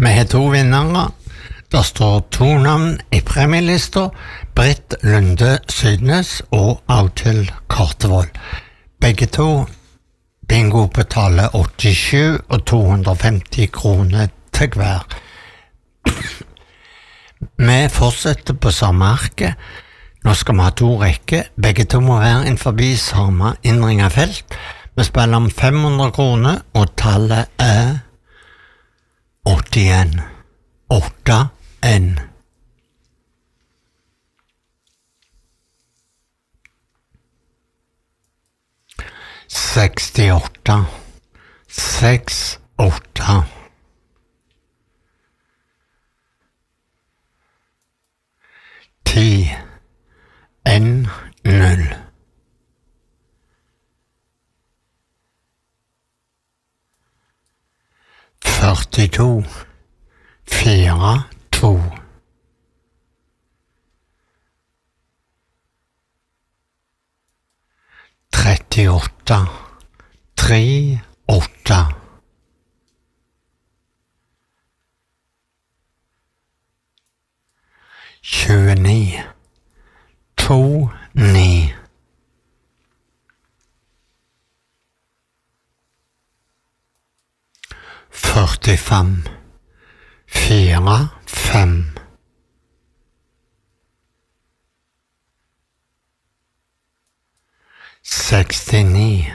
Vi har 2 vinnere. Det står 2 navn i premielista. Britt Lunde Sydnes og Audhild Kartevold. Begge 2 bingo betaler 87 og 250 kroner til hver. Vi fortsetter på samme arket. Nå skal vi ha 2 rekker. Begge 2 må være innenfor samme innringet felt. Vi spiller om 500 kroner, og tallet er 81. 81. Sekstiåtte. 68. 10. 0. 42. 4. 2. 38. 3. 8. 29. 2. 9. 45. 4. 5. 69.